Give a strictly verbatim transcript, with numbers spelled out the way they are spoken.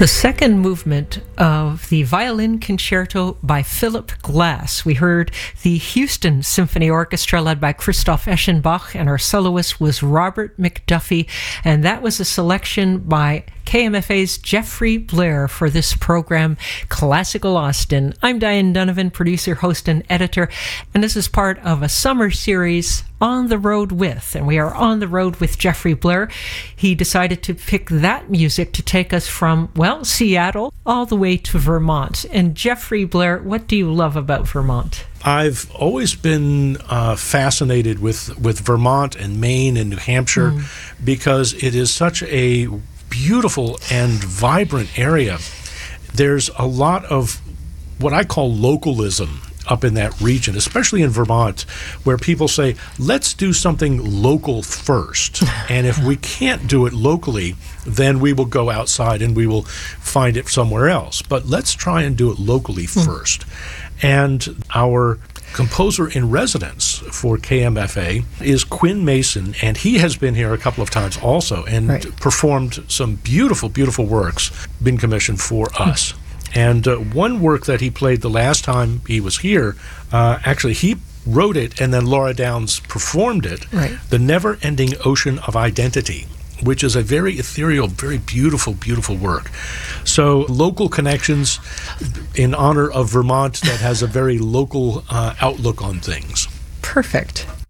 The second movement of the Violin Concerto by Philip Glass. We heard the Houston Symphony Orchestra led by Christoph Eschenbach, and our soloist was Robert McDuffie, and that was a selection by K M F A's Jeffrey Blair for this program, Classical Austin. I'm Diane Donovan, producer, host, and editor, and this is part of a summer series, On the Road With, and we are on the road with Jeffrey Blair. He decided to pick that music to take us from, well, Seattle all the way to Vermont. And Jeffrey Blair, what do you love about Vermont? I've always been uh, fascinated with, with Vermont and Maine and New Hampshire mm. because it is such a beautiful and vibrant area. There's a lot of what I call localism up in that region, especially in Vermont, where people say, let's do something local first. And if we can't do it locally, then we will go outside and we will find it somewhere else. But let's try and do it locally mm. first. And our composer in residence for K M F A is Quinn Mason, and he has been here a couple of times also and right. performed some beautiful, beautiful works, been commissioned for us. And uh, one work that he played the last time he was here, uh, actually he wrote it and then Laura Downs performed it, right. The Never-Ending Ocean of Identity, which is a very ethereal, very beautiful, beautiful work. So local connections in honor of Vermont that has a very local uh, outlook on things. Perfect.